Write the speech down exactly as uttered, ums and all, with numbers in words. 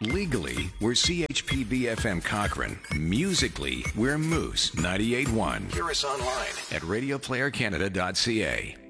Legally, we're C H P B F M Cochrane. Musically, we're Moose ninety-eight point one. Hear us online at radio player canada dot c a.